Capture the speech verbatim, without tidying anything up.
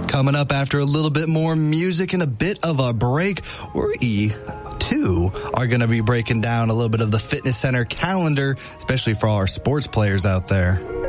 Coming up after a little bit more music and a bit of a break, we too are going to be breaking down a little bit of the Fitness Center calendar, especially for all our sports players out there.